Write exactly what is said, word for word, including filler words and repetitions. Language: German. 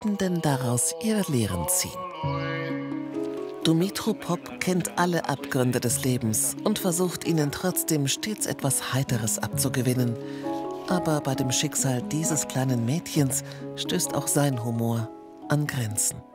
könnten denn daraus ihre Lehren ziehen? Dumitru-Pop kennt alle Abgründe des Lebens und versucht ihnen trotzdem stets etwas Heiteres abzugewinnen. Aber bei dem Schicksal dieses kleinen Mädchens stößt auch sein Humor an Grenzen.